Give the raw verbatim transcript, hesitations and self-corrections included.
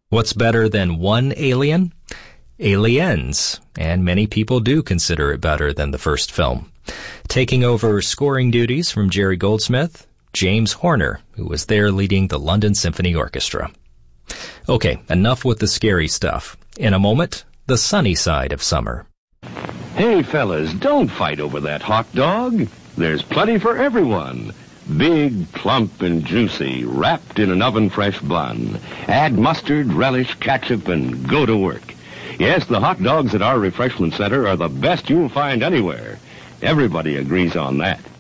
What's better than one Alien? Aliens, and many people do consider it better than the first film. Taking over scoring duties from Jerry Goldsmith, James Horner, who was there leading the London Symphony Orchestra. Okay, enough with the scary stuff. In a moment, the sunny side of summer. Hey, fellas, don't fight over that hot dog. There's plenty for everyone. Big, plump, and juicy, wrapped in an oven-fresh bun. Add mustard, relish, ketchup, and go to work. Yes, the hot dogs at our refreshment center are the best you'll find anywhere. Everybody agrees on that.